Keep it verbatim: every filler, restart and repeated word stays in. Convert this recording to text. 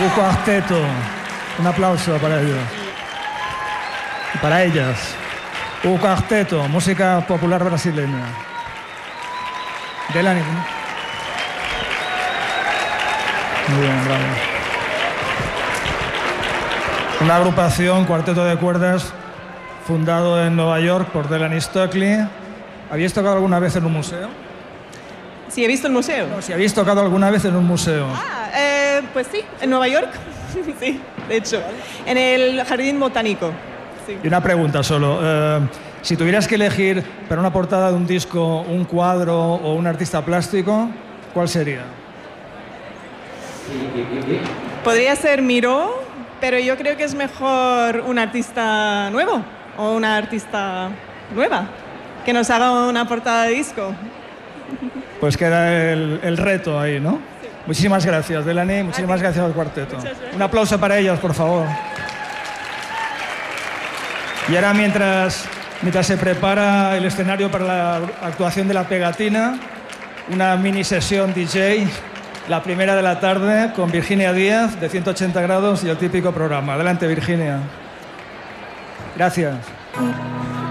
Un cuarteto. Un aplauso para ellos. Y para ellas. Un cuarteto, música popular brasileña. Delaney. Muy bien, bravo. Una agrupación, cuarteto de cuerdas, fundado en Nueva York por Delaney Stockley. ¿Habéis tocado alguna vez en un museo? Sí, he visto el museo. No, si habéis tocado alguna vez en un museo. Ah, eh, pues sí, en Nueva York. Sí, de hecho. En el Jardín Botánico. Sí. Y una pregunta solo. Eh, si tuvieras que elegir para una portada de un disco un cuadro o un artista plástico, ¿cuál sería? Podría ser Miró, pero yo creo que es mejor un artista nuevo o una artista nueva que nos haga una portada de disco. Pues queda el, el reto ahí, ¿no? Sí. Muchísimas gracias, Delaney. Muchísimas gracias al cuarteto. Un aplauso para ellos, por favor. Y ahora, mientras, mientras se prepara el escenario para la actuación de La Pegatina, una mini sesión D J, la primera de la tarde, con Virginia Díaz, de ciento ochenta grados y el típico programa. Adelante, Virginia. Gracias.